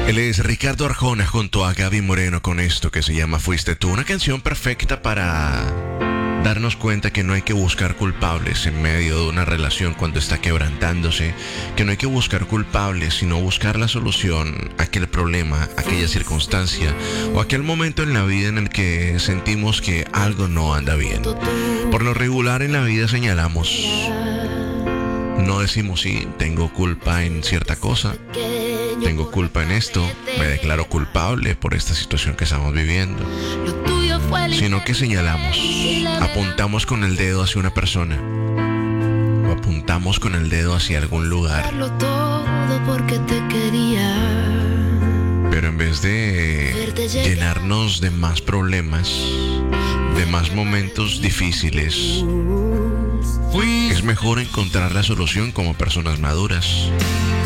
Él es Ricardo Arjona junto a Gaby Moreno con esto que se llama Fuiste tú. Una canción perfecta para darnos cuenta que no hay que buscar culpables en medio de una relación cuando está quebrantándose, que no hay que buscar culpables, sino buscar la solución a aquel problema, aquella circunstancia o aquel momento en la vida en el que sentimos que algo no anda bien. Por lo regular en la vida señalamos, no decimos sí, tengo culpa en cierta cosa, tengo culpa en esto, me declaro culpable por esta situación que estamos viviendo, sino que señalamos, apuntamos con el dedo hacia una persona o apuntamos con el dedo hacia algún lugar. Pero en vez de llenarnos de más problemas, de más momentos difíciles, es mejor encontrar la solución como personas maduras.